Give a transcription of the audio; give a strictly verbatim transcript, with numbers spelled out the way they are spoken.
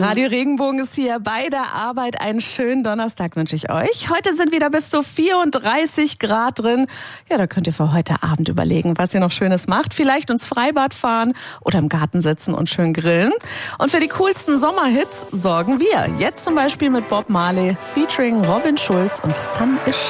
Radio Regenbogen ist hier bei der Arbeit. Einen schönen Donnerstag wünsche ich euch. Heute sind wieder bis zu vierunddreißig Grad drin. Ja, da könnt ihr für heute Abend überlegen, was ihr noch Schönes macht. Vielleicht ins Freibad fahren oder im Garten sitzen und schön grillen. Und für die coolsten Sommerhits sorgen wir. Jetzt zum Beispiel mit Bob Marley featuring Robin Schulz und Sun is